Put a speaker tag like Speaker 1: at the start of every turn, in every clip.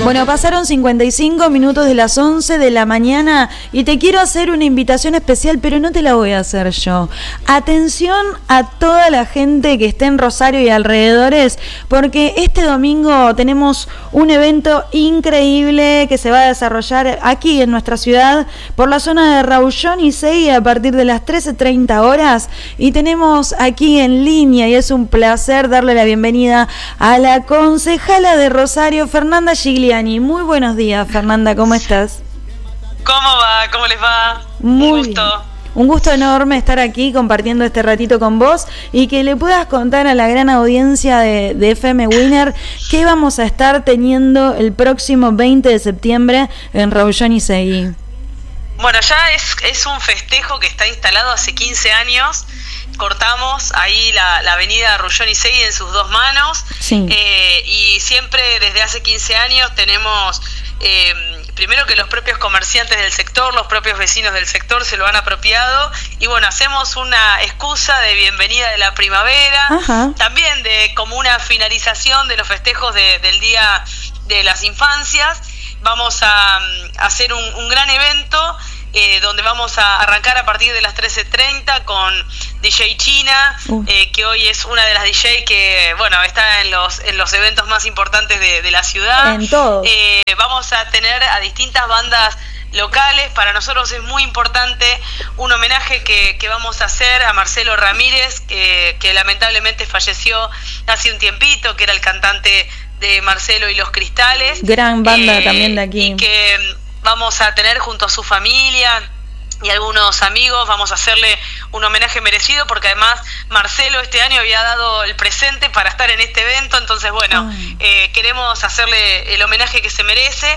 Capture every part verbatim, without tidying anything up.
Speaker 1: Bueno, pasaron cincuenta y cinco minutos de las once de la mañana y te quiero hacer una invitación especial, pero no te la voy a hacer yo. Atención a toda la gente que esté en Rosario y alrededores, porque este domingo tenemos un evento increíble que se va a desarrollar aquí en nuestra ciudad por la zona de Rawson y Seguí a partir de las trece treinta horas, y tenemos aquí en línea, y es un placer darle la bienvenida a la concejala de Rosario, Fernanda Gigliani. Muy buenos días, Fernanda, ¿cómo estás?
Speaker 2: ¿Cómo va? ¿Cómo les va?
Speaker 1: Muy
Speaker 2: un gusto.
Speaker 1: Bien. Un gusto enorme estar aquí compartiendo este ratito con vos y que le puedas contar a la gran audiencia de, de F M Winner qué vamos a estar teniendo el próximo veinte de septiembre en Rawson y Seguí.
Speaker 2: Bueno, ya es, es un festejo que está instalado hace quince años. Cortamos ahí la, la avenida Rawson y Seguí en sus dos manos.
Speaker 1: Sí.
Speaker 2: Eh, y siempre desde hace quince años tenemos, eh, primero que los propios comerciantes del sector, los propios vecinos del sector se lo han apropiado. Y bueno, hacemos una excusa de bienvenida de la primavera.
Speaker 1: Ajá.
Speaker 2: También de como una finalización de los festejos de, del Día de las Infancias. Vamos a, a hacer un, un gran evento. Eh, donde vamos a arrancar a partir de las trece treinta con D J China, uh. eh, que hoy es una de las D J que, bueno, está en los en los eventos más importantes de, de la ciudad.
Speaker 1: En todo.
Speaker 2: Eh, vamos a tener a distintas bandas locales. Para nosotros es muy importante un homenaje que, que vamos a hacer a Marcelo Ramírez, que, que lamentablemente falleció hace un tiempito, que era el cantante de Marcelo y los Cristales.
Speaker 1: Gran banda
Speaker 2: eh,
Speaker 1: también de aquí.
Speaker 2: Y que vamos a tener junto a su familia y algunos amigos, vamos a hacerle un homenaje merecido, porque además Marcelo este año había dado el presente para estar en este evento, entonces bueno, eh, queremos hacerle el homenaje que se merece.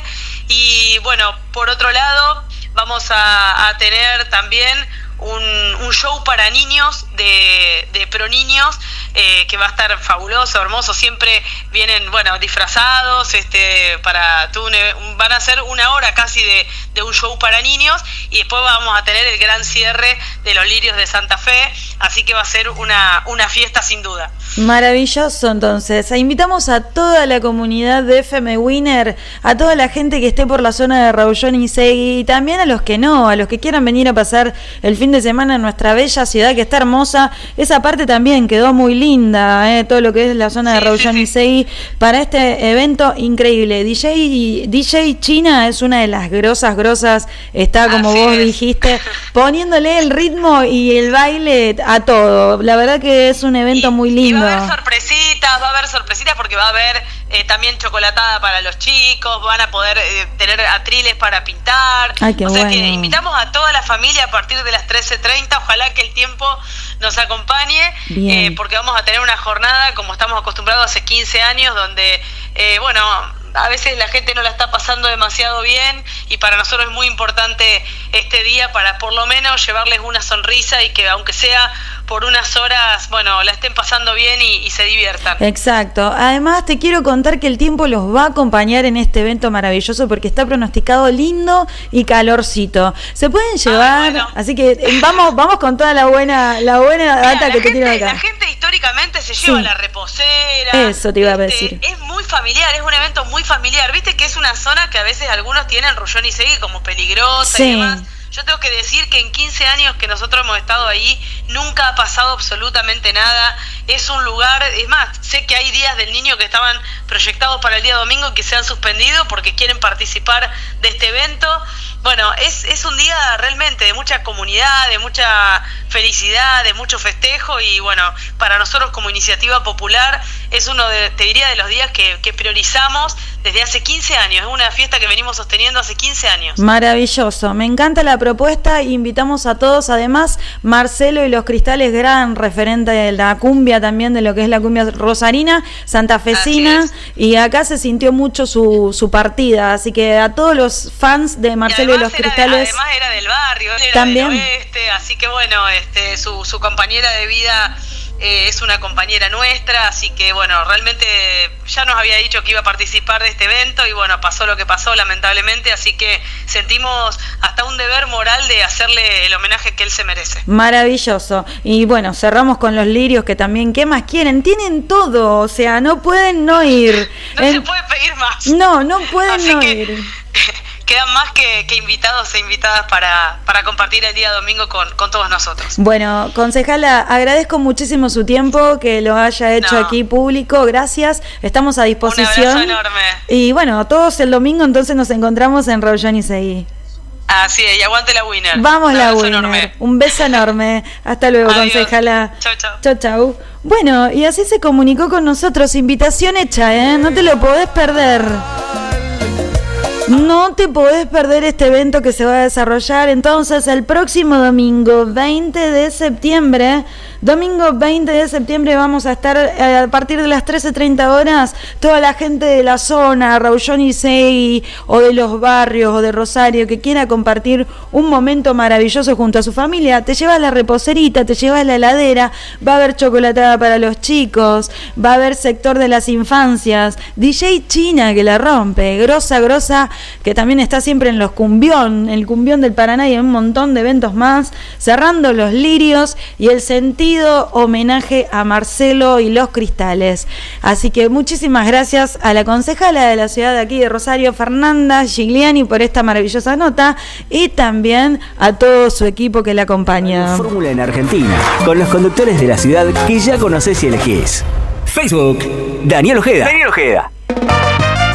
Speaker 2: Y bueno, por otro lado, vamos a, a tener también un, un show para niños, de, de pro niños, eh, que va a estar fabuloso, hermoso. Siempre vienen, bueno, disfrazados, este, para tú, van a ser una hora casi de, de un show para niños, y después vamos a tener el gran cierre de los Lirios de Santa Fe, así que va a ser una, una fiesta sin duda.
Speaker 1: Maravilloso. Entonces, invitamos a toda la comunidad de F M Winner, a toda la gente que esté por la zona de Rawson y Seguí, y también a los que no, a los que quieran venir a pasar el fin de semana en nuestra bella ciudad que está hermosa. Esa parte también quedó muy linda, eh, todo lo que es la zona
Speaker 2: sí,
Speaker 1: de Rawson
Speaker 2: sí,
Speaker 1: y
Speaker 2: sí.
Speaker 1: Seguí para este evento increíble. D J D J China es una de las grosas grosas, está como
Speaker 2: Así
Speaker 1: vos
Speaker 2: es.
Speaker 1: dijiste, poniéndole el ritmo y el baile a todo. La verdad que es un evento
Speaker 2: y,
Speaker 1: muy lindo.
Speaker 2: Y va a haber sorpresitas, va a haber sorpresitas porque va a haber eh, también chocolatada para los chicos, van a poder eh, tener atriles para pintar.
Speaker 1: Ay, qué
Speaker 2: o sea
Speaker 1: bueno.
Speaker 2: que invitamos a toda la familia a partir de las trece treinta, ojalá que el tiempo nos acompañe, eh, porque vamos a tener una jornada como estamos acostumbrados hace quince años, donde, eh, bueno, a veces la gente no la está pasando demasiado bien, y para nosotros es muy importante este día para por lo menos llevarles una sonrisa, y que aunque sea por unas horas, bueno, la estén pasando bien y, y se diviertan.
Speaker 1: Exacto. Además te quiero contar que el tiempo los va a acompañar en este evento maravilloso, porque está pronosticado lindo y calorcito. Se pueden llevar,
Speaker 2: Ay, bueno.
Speaker 1: Así que vamos vamos con toda la buena la buena
Speaker 2: Mira,
Speaker 1: data
Speaker 2: la
Speaker 1: que te
Speaker 2: gente,
Speaker 1: tiro acá.
Speaker 2: La gente históricamente se lleva
Speaker 1: Sí.
Speaker 2: la reposera.
Speaker 1: Eso te iba a
Speaker 2: este,
Speaker 1: decir.
Speaker 2: Es muy familiar, es un evento muy familiar. Viste que es una zona que a veces algunos tienen Rawson y Seguí como peligrosa
Speaker 1: Sí.
Speaker 2: y demás. Yo tengo que decir que en quince años que nosotros hemos estado ahí, nunca ha pasado absolutamente nada. Es un lugar, es más, sé que hay días del niño que estaban proyectados para el día domingo y que se han suspendido porque quieren participar de este evento. Bueno, es, es un día realmente de mucha comunidad, de mucha felicidad, de mucho festejo, y bueno, para nosotros como iniciativa popular es uno de, te diría, de los días que, que priorizamos desde hace quince años. Es una fiesta que venimos sosteniendo hace quince años.
Speaker 1: Maravilloso, me encanta la propuesta. Invitamos a todos, además Marcelo y los Cristales, gran referente de la cumbia, también de lo que es la cumbia rosarina, santafesina, y acá se sintió mucho su, su partida, así que a todos los fans de Marcelo y, y los
Speaker 2: era
Speaker 1: Cristales,
Speaker 2: de, además era del barrio, era
Speaker 1: también
Speaker 2: del oeste, así que bueno, este su, su compañera de vida eh, es una compañera nuestra, así que bueno, realmente ya nos había dicho que iba a participar de este evento y bueno, pasó lo que pasó lamentablemente, así que sentimos hasta un deber moral de hacerle el homenaje que él se merece.
Speaker 1: Maravilloso. Y bueno, cerramos con los lirios, que también, ¿qué más quieren? Tienen todo, o sea, no pueden no ir.
Speaker 2: No
Speaker 1: en...
Speaker 2: se puede pedir más.
Speaker 1: No, no pueden
Speaker 2: así
Speaker 1: no
Speaker 2: que...
Speaker 1: ir.
Speaker 2: Quedan más que, que invitados e invitadas para, para compartir el día domingo con, con todos nosotros.
Speaker 1: Bueno, concejala, agradezco muchísimo su tiempo, que lo haya hecho no. aquí público, gracias, estamos a disposición.
Speaker 2: Un abrazo enorme.
Speaker 1: Y bueno, todos el domingo entonces nos encontramos en Rawson y Seguí.
Speaker 2: Así es, y aguante la Winner.
Speaker 1: Vamos la Winner. Enorme. Un beso enorme. Hasta luego,
Speaker 2: adiós.
Speaker 1: Concejala.
Speaker 2: Chau, chau.
Speaker 1: Chau, chau. Bueno, y así se comunicó con nosotros. Invitación hecha, ¿eh? No te lo podés perder. No te podés perder este evento que se va a desarrollar entonces el próximo domingo veinte de septiembre. Domingo veinte de septiembre vamos a estar a partir de las trece treinta horas. Toda la gente de la zona, Rawson y Seguí, o de los barrios, o de Rosario, que quiera compartir un momento maravilloso junto a su familia, te llevas la reposerita, te llevas la heladera, va a haber chocolatada para los chicos, va a haber sector de las infancias, D J China que la rompe, grosa, grosa, que también está siempre en los cumbión, el cumbión del Paraná y en un montón de eventos más, cerrando los lirios y el sentido homenaje a Marcelo y los Cristales. Así que muchísimas gracias a la concejala de la ciudad de aquí de Rosario, Fernanda Gigliani, por esta maravillosa nota, y también a todo su equipo que la acompaña.
Speaker 3: Fórmula en Argentina, con los conductores de la ciudad que ya conocés y elegís. Facebook, Daniel Ojeda. Daniel Ojeda.